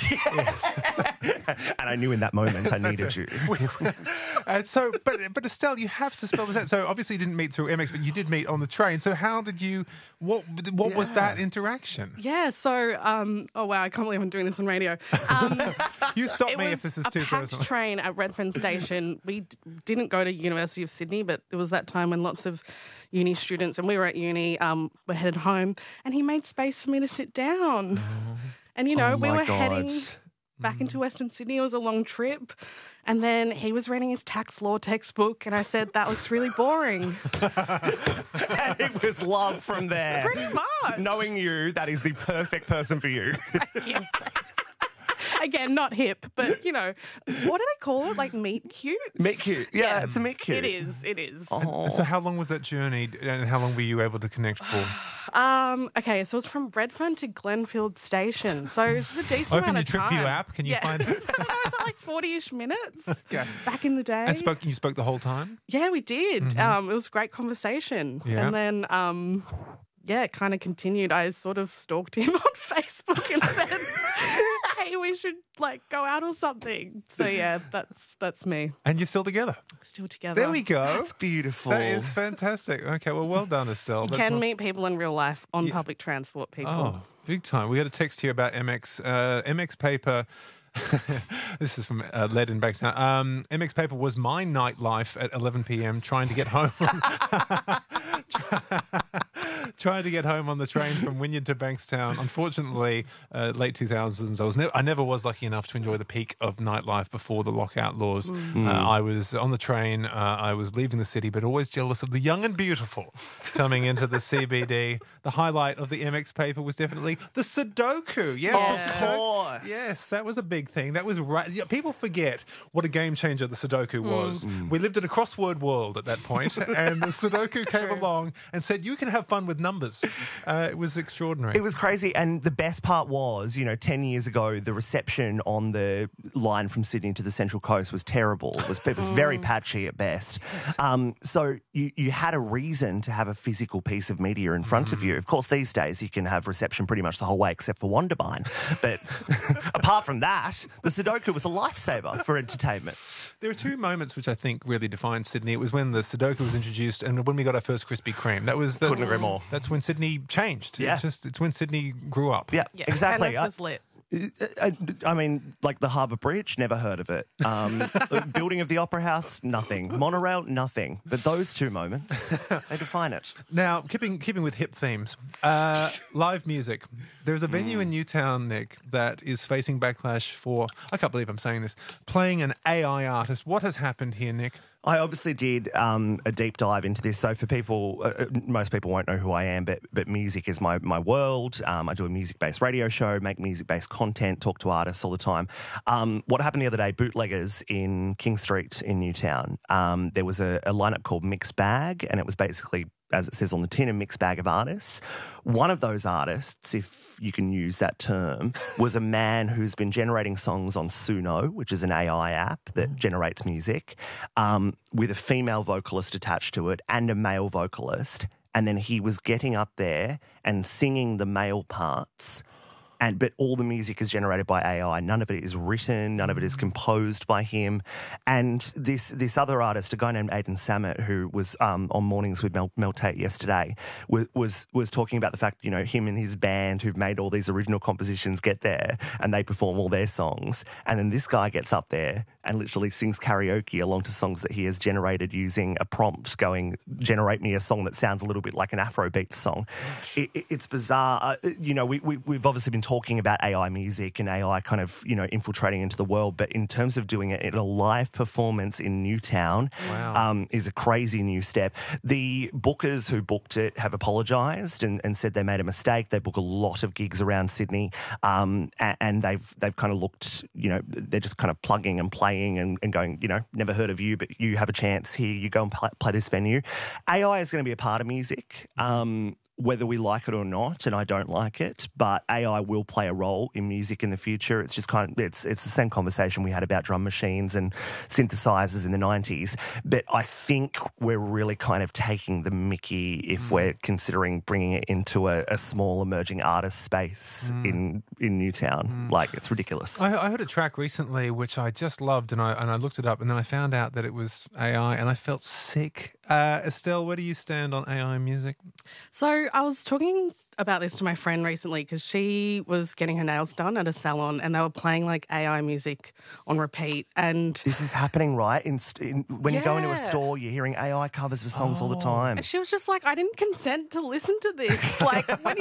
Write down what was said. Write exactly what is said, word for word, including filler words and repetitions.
And I knew in that moment I needed you. And so, but but Estelle, you have to spell this out. So obviously you didn't meet through M X, but you did meet on the train. So how did you? What what yeah. was that interaction? Yeah. So, um, oh wow, I can't believe I'm doing this on radio. Um, you stop it me was if this is a too packed personal. train at Redfern Station. We d- didn't go to University of Sydney, but it was that time when lots of uni students, and we were at uni, um, were headed home, and he made space for me to sit down. Oh. And you know, oh we were God. heading back into Western Sydney. It was a long trip. And then he was reading his tax law textbook, and I said, that looks really boring. And it was love from there. Pretty much. Knowing you, that is the perfect person for you. Yeah. Again, not hip, but, you know, what do they call it? Like meet cute? Meet cute. Yeah, Yeah. it's a meet cute. It is, it is. Oh. And so how long was that journey, and how long were you able to connect for? Um, okay, so it's from Redfern to Glenfield Station. So this is a decent Open amount your of time. TripView app. Can you yeah. find it? I don't know, it's like forty-ish minutes Okay. back in the day. And spoke, you spoke the whole time? Yeah, we did. Mm-hmm. Um, it was a great conversation. Yeah. And then, um, yeah, it kind of continued. I sort of stalked him on Facebook and said, hey, we should, like, go out or something. So, yeah, that's that's me. And you're still together? Still together. There we go. That's beautiful. That is fantastic. Okay, well, well done, Estelle. You That's can what- meet people in real life on Yeah. public transport, people. Oh, big time. We had a text here about M X. Uh, M X Paper. This is from uh, Led in Bankstown. Um, M X Paper was my nightlife at eleven p.m. trying to get home. Trying to get home on the train from Wynyard to Bankstown. Unfortunately, uh, late two thousands, I was ne- I never was lucky enough to enjoy the peak of nightlife before the lockout laws. Mm. Uh, I was on the train. Uh, I was leaving the city, but always jealous of the young and beautiful coming into the C B D. The highlight of the M X Paper was definitely the Sudoku. Yes, Yeah. the Of Sudoku. course. Yes, that was a big thing. That was right. Yeah, people forget what a game changer the Sudoku was. Mm. We lived in a crossword world at that point, and the Sudoku came along and said, you can have fun with numbers. Uh, it was extraordinary. It was crazy, and the best part was, you know, ten years ago, the reception on the line from Sydney to the Central Coast was terrible. It was, it was very patchy at best. Um, so you, you had a reason to have a physical piece of media in front mm. of you. Of course, these days you can have reception pretty much the whole way except for Wonderbine. But apart from that, the Sudoku was a lifesaver for entertainment. There are two moments which I think really defined Sydney. It was when the Sudoku was introduced and when we got our first Krispy Kreme. That was Couldn't agree more. That's when Sydney changed. Yeah. It's just it's when Sydney grew up. Yeah, Yeah, exactly. Penrith was lit. I, I mean, like the Harbour Bridge, never heard of it. Um, the building of the Opera House, nothing. Monorail, nothing. But those two moments, they define it. Now, keeping keeping with hip themes, uh, live music. There's a venue mm. in Newtown, Nick, that is facing backlash for, I can't believe I'm saying this, playing an A I artist. What has happened here, Nick? I obviously did um, a deep dive into this. So for people, uh, most people won't know who I am, but but music is my my world. Um, I do a music-based radio show, make music-based content, talk to artists all the time. Um, what happened the other day, Bootleggers in King Street in Newtown, um, there was a, a lineup called Mixed Bag, and it was basically, as it says on the tin, a mixed bag of artists. One of those artists, if you can use that term, was a man who's been generating songs on Suno, which is an A I app that generates music, um, with a female vocalist attached to it and a male vocalist. And then he was getting up there and singing the male parts. And but all the music is generated by A I. None of it is written. None of it is composed by him. And this this other artist, a guy named Aidan Samet, who was um, on Mornings with Mel, Mel Tate yesterday, was, was was talking about the fact, you know, him and his band who've made all these original compositions get there and they perform all their songs. And then this guy gets up there and literally sings karaoke along to songs that he has generated using a prompt going, generate me a song that sounds a little bit like an Afrobeat song. It, it, it's bizarre. Uh, you know, we, we, we've obviously been talking about A I music and A I kind of, you know, infiltrating into the world, but in terms of doing it in a live performance in Newtown, wow. um, is a crazy new step. The bookers who booked it have apologised and, and said they made a mistake. They book a lot of gigs around Sydney, um, and, and they've they've kind of looked, you know, they're just kind of plugging and playing and, and going, you know, never heard of you, but you have a chance here. You go and play, play this venue. A I is going to be a part of music. Um, whether we like it or not, and I don't like it, but A I will play a role in music in the future. It's just kind of, it's it's the same conversation we had about drum machines and synthesizers in the nineties. But I think we're really kind of taking the mickey if mm. we're considering bringing it into a, a small emerging artist space mm. in in Newtown. Mm. Like, it's ridiculous. I, I heard a track recently which I just loved, and I and I looked it up, and then I found out that it was A I, and I felt sick. Uh, Estelle, where do you stand on A I music? So I was talking about this to my friend recently because she was getting her nails done at a salon and they were playing like A I music on repeat. And this is happening, right? In, in, when yeah. you go into a store, you're hearing A I covers for songs oh. all the time. And she was just like, I didn't consent to listen to this. Like, when